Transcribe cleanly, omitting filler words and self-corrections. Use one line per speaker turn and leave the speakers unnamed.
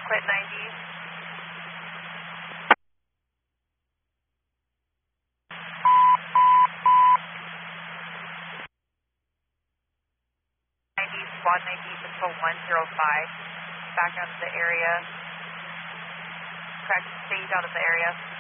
quit 90. 90, squad 90, control 105. Back out of the area. Correct, stage out of the area.